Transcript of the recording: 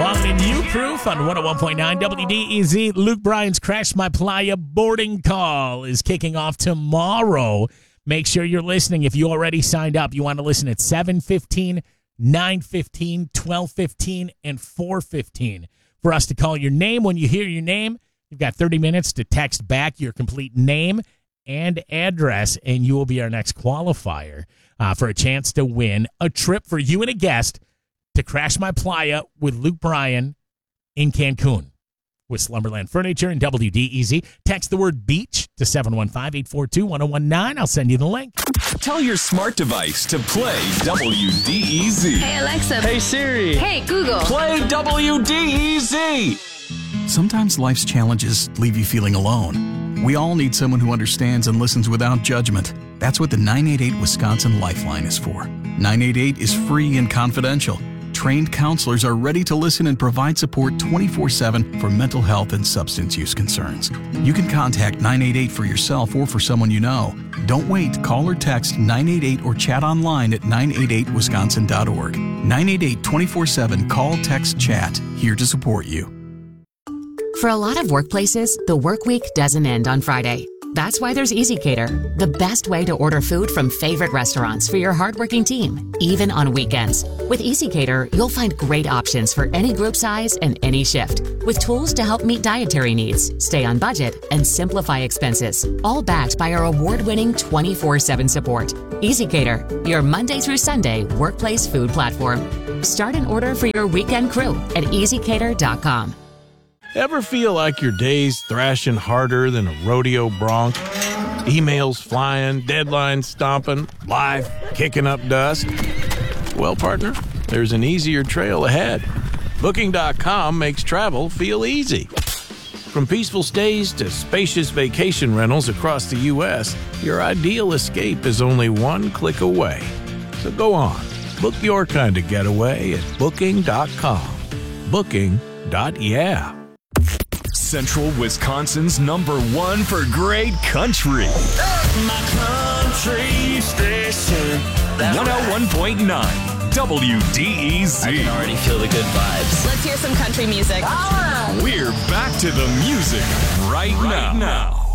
along to New Proof on 101.9 WDEZ. Luke Bryan's Crash My Playa boarding call is kicking off tomorrow. Make sure you're listening. If you already signed up, you want to listen at 7:15, 9:15, 12:15, and 4:15 for us to call your name. When you hear your name, you've got 30 minutes to text back your complete name and address, and you will be our next qualifier for a chance to win a trip for you and a guest to Crash My Playa with Luke Bryan in Cancun with Slumberland Furniture and WDEZ. Text the word beach to 715-842-1019. I'll send you the link. Tell your smart device to play WDEZ. Hey, Alexa. Hey, Siri. Hey, Google. Play WDEZ. Sometimes life's challenges leave you feeling alone. We all need someone who understands and listens without judgment. That's what the 988 Wisconsin Lifeline is for. 988 is free and confidential. Trained counselors are ready to listen and provide support 24/7 for mental health and substance use concerns. You can contact 988 for yourself or for someone you know. Don't wait. Call or text 988 or chat online at 988wisconsin.org. 988 24/7 call, text, chat. Here to support you. For a lot of workplaces, the work week doesn't end on Friday. That's why there's EasyCater, the best way to order food from favorite restaurants for your hardworking team, even on weekends. With EasyCater, you'll find great options for any group size and any shift, with tools to help meet dietary needs, stay on budget, and simplify expenses, all backed by our award-winning 24/7 support. EasyCater, your Monday through Sunday workplace food platform. Start an order for your weekend crew at easycater.com. Ever feel like your day's thrashing harder than a rodeo bronc? Emails flying, deadlines stomping, life kicking up dust? Well, partner, there's an easier trail ahead. Booking.com makes travel feel easy. From peaceful stays to spacious vacation rentals across the U.S., your ideal escape is only one click away. So go on, book your kind of getaway at Booking.com. Booking.yeah. Central Wisconsin's #1 for great country. My country station. 101.9 WDEZ. I can already feel the good vibes. Let's hear some country music. We're back to the music right now.